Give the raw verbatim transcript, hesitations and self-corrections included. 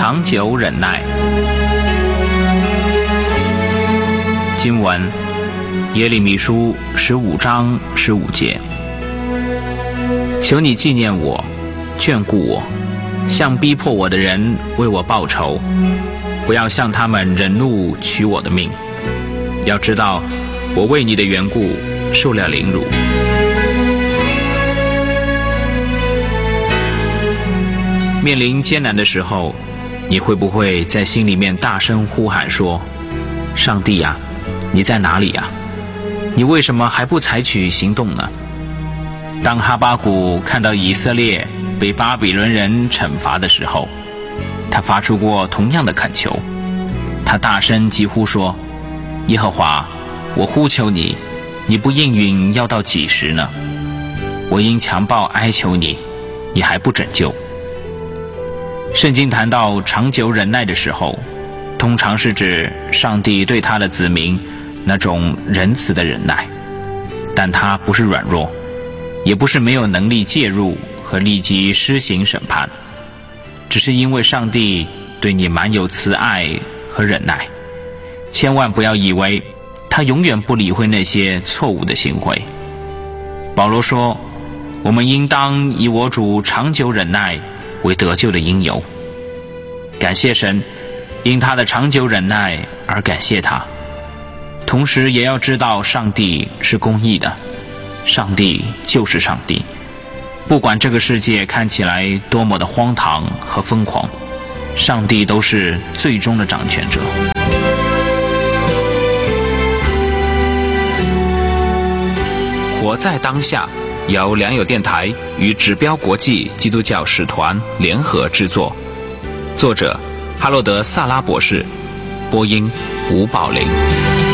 长久忍耐。经文：耶利米书十五章十五节。求你纪念我，眷顾我，向逼迫我的人为我报仇，不要向他们忍怒取我的命。要知道，我为你的缘故受了凌辱。面临艰难的时候，你会不会在心里面大声呼喊说：上帝啊，你在哪里啊？你为什么还不采取行动呢？当哈巴谷看到以色列被巴比伦人惩罚的时候，他发出过同样的恳求。他大声疾呼说：耶和华，我呼求你，你不应允要到几时呢？我因强暴哀求你，你还不拯救。圣经谈到长久忍耐的时候，通常是指上帝对他的子民那种仁慈的忍耐，但他不是软弱，也不是没有能力介入和立即施行审判，只是因为上帝对你满有慈爱和忍耐。千万不要以为他永远不理会那些错误的行为。保罗说，我们应当以我主长久忍耐为得救的因由。感谢神，因他的长久忍耐而感谢他。同时也要知道上帝是公义的，上帝就是上帝，不管这个世界看起来多么的荒唐和疯狂，上帝都是最终的掌权者。活在当下由良友电台与指标国际基督教使团联合制作，作者哈洛德·萨拉博士，播音吴宝林。